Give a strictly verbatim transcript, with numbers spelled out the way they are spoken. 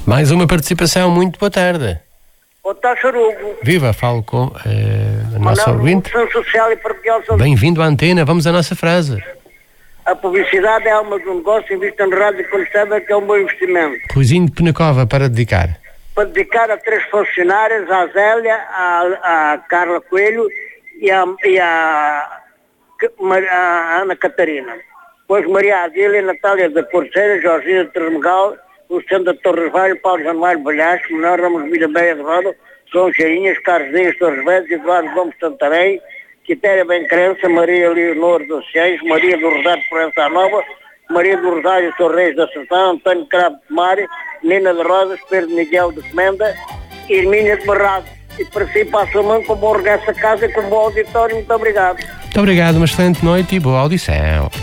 Mais uma participação, muito boa tarde. Boa tarde, Charugo. Viva, falo com uh, a nossa ouvinte. Social e parroquial. Bem-vindo à antena, vamos à nossa frase. A publicidade é alma do negócio, invista na rádio quando sabe que é um bom investimento. Ruizinho de Penacova para dedicar. Para dedicar a três funcionárias, a Zélia, a, a Carla Coelho e a, e a, a Ana Catarina. Depois Maria Adília, Natália da Porceira, Jorginha de Termegal, Luciano da Torres Velho, Paulo Januário Balhaço, Menor Ramos Mirabeia de Roda, João Cheirinhas, Carlos Dias Torres Velhos, Eduardo Gomes Santarém, Quitéria Bem Crença, Maria Leonor dos Seis, Maria do Rosário Florença Nova, Maria do Rosário Torres da Sertão, Antônio Cravo de Mário, Nina de Rosas, Pedro Miguel de Comenda e Hermínia de Barrado. E para si, para a sua mãe, com bom regresso a casa e com bom auditório. Muito obrigado. Muito obrigado, uma excelente noite e boa audição.